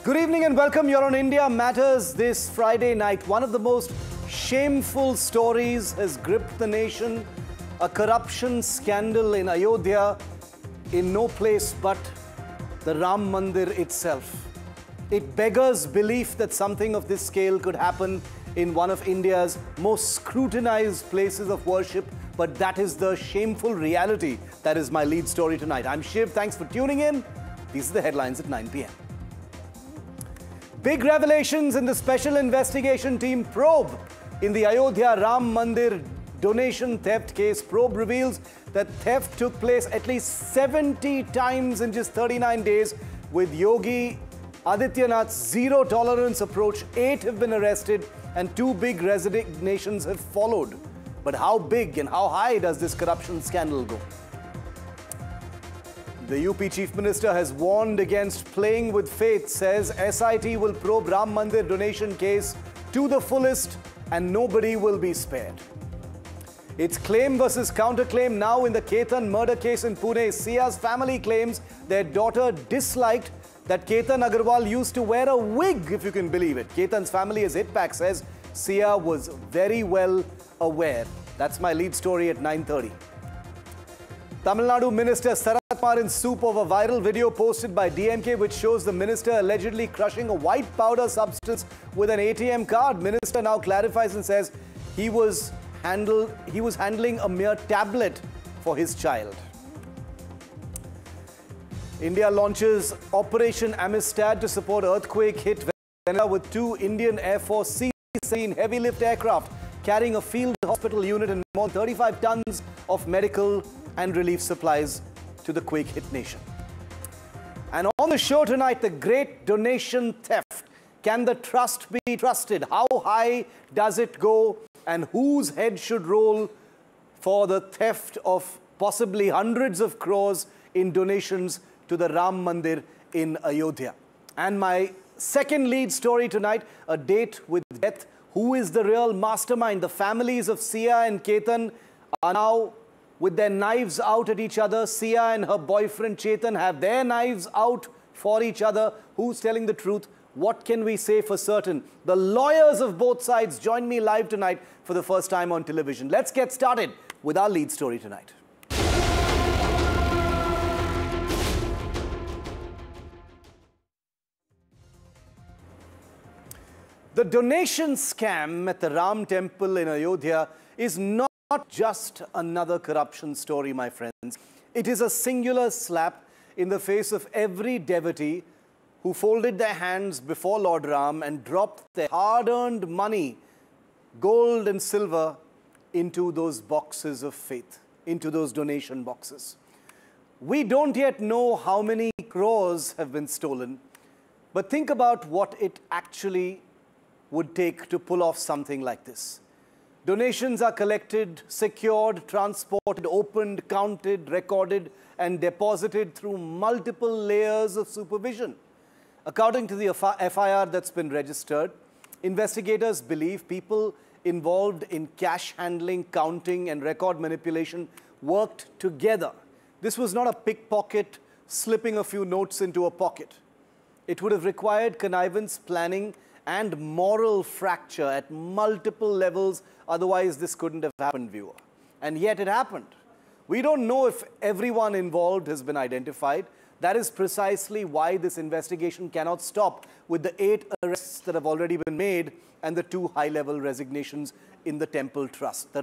Good evening and welcome. You're on India Matters this Friday night. One of the most shameful stories has gripped the nation. A corruption scandal in Ayodhya, in no place but the Ram Mandir itself. It beggars belief that something of this scale could happen in one of India's most scrutinized places of worship, but that is the shameful reality. That is my lead story tonight. I'm Shiv. Thanks for tuning in. These are the headlines at 9 p.m. Big revelations in the Special Investigation Team probe in the Ayodhya Ram Mandir donation theft case. Probe reveals that theft took place at least 70 times in just 39 days. With Yogi Adityanath's zero tolerance approach, 8 have been arrested and 2 big resignations have followed. But how big and how high does this corruption scandal go? The UP Chief Minister has warned against playing with faith, says SIT will probe Ram Mandir donation case to the fullest and nobody will be spared. It's claim versus counterclaim now in the Ketan murder case in Pune. Sia's family claims their daughter disliked that Ketan Agarwal used to wear a wig, if you can believe it. Ketan's family, as Hitpack says, Sia was very well aware. That's my lead story at 9:30. Tamil Nadu Minister Sarath Kumar in soup over viral video posted by DMK, which shows the minister allegedly crushing a white powder substance with an ATM card. Minister now clarifies and says he was handling a mere tablet for his child. India launches Operation Amistad to support earthquake-hit Venezuela with 2 Indian Air Force C-17 heavy lift aircraft carrying a field hospital unit and more than 35 tons of medical and relief supplies to the quake-hit nation. And on the show tonight, the great donation theft. Can the trust be trusted? How high does it go? And whose head should roll for the theft of possibly hundreds of crores in donations to the Ram Mandir in Ayodhya? And my second lead story tonight, a date with death. Who is the real mastermind? The families of Sia and Ketan are now with their knives out at each other. Sia and her boyfriend Chetan have their knives out for each other. Who's telling the truth? What can we say for certain? The lawyers of both sides join me live tonight for the first time on television. Let's get started with our lead story tonight. The donation scam at the Ram Temple in Ayodhya is not just another corruption story, my friends. It is a singular slap in the face of every devotee who folded their hands before Lord Ram and dropped their hard-earned money, gold and silver, into those boxes of faith, into those donation boxes. We don't yet know how many crores have been stolen, but think about what it actually would take to pull off something like this. Donations are collected, secured, transported, opened, counted, recorded, and deposited through multiple layers of supervision. According to the FIR that's been registered, investigators believe people involved in cash handling, counting, and record manipulation worked together. This was not a pickpocket slipping a few notes into a pocket. It would have required connivance, planning, and moral fracture at multiple levels. Otherwise, this couldn't have happened, viewer. And yet it happened. We don't know if everyone involved has been identified. That is precisely why this investigation cannot stop with the 8 arrests that have already been made and the 2 high-level resignations in the temple trust. The